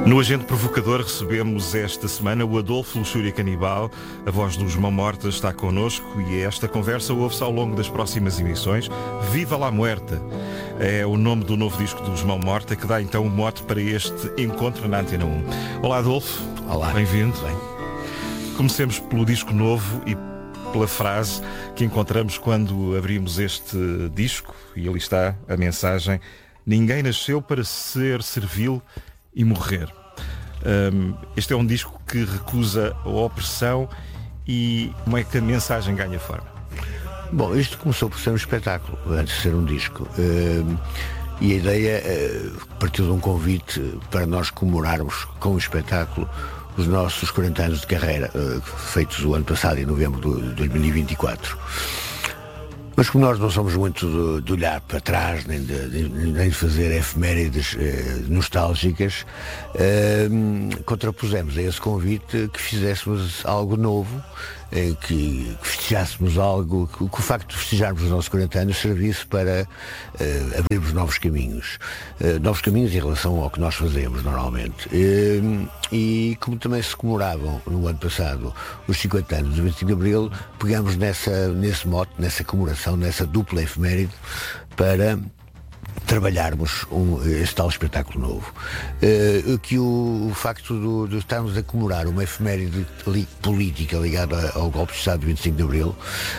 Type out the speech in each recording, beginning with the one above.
No Agente Provocador recebemos esta semana o Adolfo Luxúria Canibal, a voz dos Mão Morta está connosco e esta conversa ouve-se ao longo das próximas emissões. Viva la Muerta é o nome do novo disco dos Mão Morta que dá então o mote para este encontro na Antena 1. Olá Adolfo. Olá. Bem-vindo. Comecemos pelo disco novo e pela frase que encontramos quando abrimos este disco e ali está a mensagem: ninguém nasceu para ser servil e morrer. Este é um disco que recusa a opressão. E como é que a mensagem ganha forma? Bom, isto começou por ser um espetáculo antes de ser um disco, e a ideia partiu de um convite para nós comemorarmos com o espetáculo os nossos 40 anos de carreira, feitos o ano passado, em novembro de 2024. Mas como nós não somos muito de olhar para trás, nem de fazer efemérides nostálgicas, contrapusemos a esse convite que fizéssemos algo novo, que festejássemos algo, que o facto de festejarmos os nossos 40 anos servisse para abrirmos novos caminhos em relação ao que nós fazemos normalmente. E como também se comemoravam no ano passado os 50 anos do 25 de Abril, pegamos nesse mote, nessa comemoração, nessa dupla efeméride, para trabalharmos esse tal espetáculo novo. Que o facto de estarmos a comemorar uma efeméride política ligada ao golpe de Estado de 25 de Abril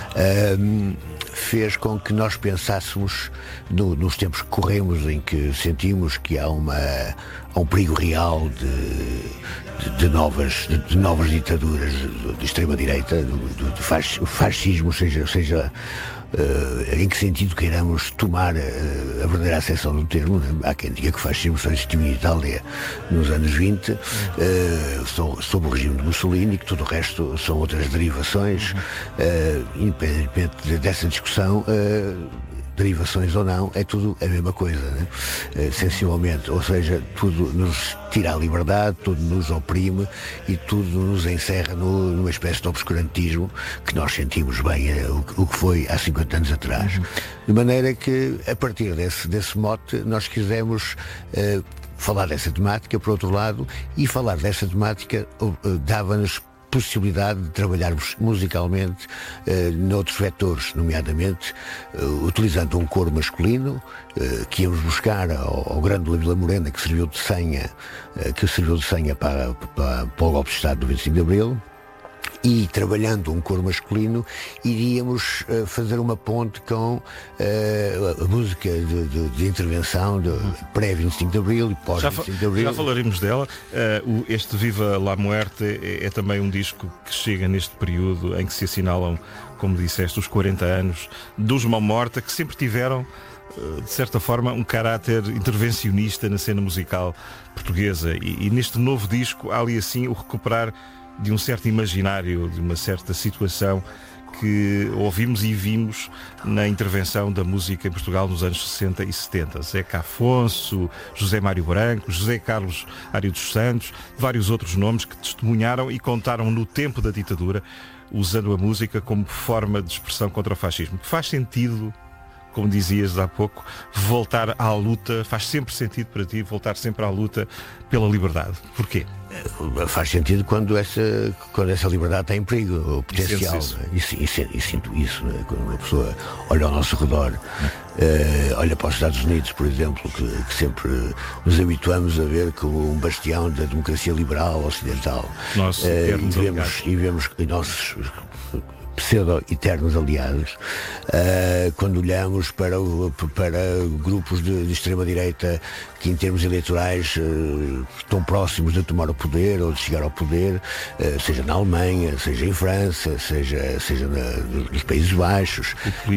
fez com que nós pensássemos nos tempos que corremos, em que sentimos que há um perigo real de novas ditaduras de extrema-direita, do fascismo, seja em que sentido queiramos tomar a verdadeira acessão do termo. Há quem diga que o fascismo só existiu em Itália nos anos 20, sob o regime de Mussolini, que tudo o resto são outras derivações. Independentemente dessa discussão, derivações ou não, é tudo a mesma coisa, né? Sensivelmente, ou seja, tudo nos tira a liberdade, tudo nos oprime e tudo nos encerra numa espécie de obscurantismo que nós sentimos bem o que foi há 50 anos atrás. De maneira que, a partir desse mote, nós quisemos falar dessa temática, por outro lado, e falar dessa temática dava-nos possibilidade de trabalharmos musicalmente noutros vetores, nomeadamente utilizando um coro masculino que íamos buscar ao grande Vila Morena, que serviu de senha para o golpe de Estado do 25 de Abril. E trabalhando um coro masculino, iríamos fazer uma ponte com a música de intervenção pré-25 de Abril e pós-25 de Abril. Já falaremos dela. Este Viva la Muerte é também um disco que chega neste período em que se assinalam, como disseste, os 40 anos dos Mão Morta, que sempre tiveram, de certa forma, um caráter intervencionista na cena musical portuguesa. E neste novo disco há ali assim o recuperar de um certo imaginário, de uma certa situação que ouvimos e vimos na intervenção da música em Portugal nos anos 60 e 70. Zeca Afonso, José Mário Branco, José Carlos Ário dos Santos, vários outros nomes que testemunharam e contaram no tempo da ditadura, usando a música como forma de expressão contra o fascismo. Faz sentido, como dizias há pouco, voltar à luta? Faz sempre sentido para ti voltar sempre à luta pela liberdade? Porquê? Faz sentido quando essa liberdade está em perigo, o potencial. E sinto isso, né? Quando uma pessoa olha ao nosso redor, olha para os Estados Unidos, por exemplo, que sempre nos habituamos a ver como um bastião da democracia liberal ocidental. E vemos nossos pseudo-eternos aliados, quando olhamos para grupos de extrema-direita que em termos eleitorais estão próximos de tomar o poder ou de chegar ao poder, seja na Alemanha, seja em França, seja nos Países Baixos,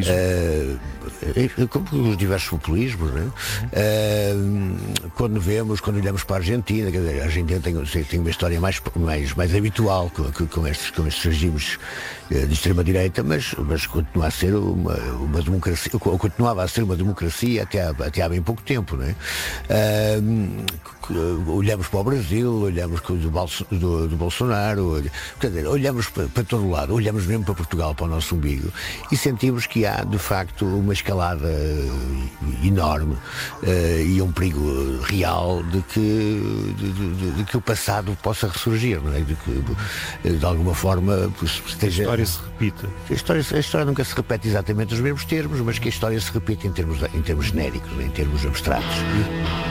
como os diversos populismos, né? Quando olhamos para a Argentina, quer dizer, a Argentina tem uma história mais habitual com estes regimes de extrema-direita, mas continua a ser uma democracia, ou continuava a ser uma democracia até há bem pouco tempo, não é? olhamos para o Brasil, olhamos do Bolsonaro, quer dizer, olhamos para todo o lado, olhamos mesmo para Portugal, para o nosso umbigo, e sentimos que há de facto uma escalada enorme e um perigo real de que o passado possa ressurgir, não é? De que de alguma forma esteja... A história se repita. A história nunca se repete exatamente nos mesmos termos, mas que a história se repite em termos genéricos, em termos abstratos.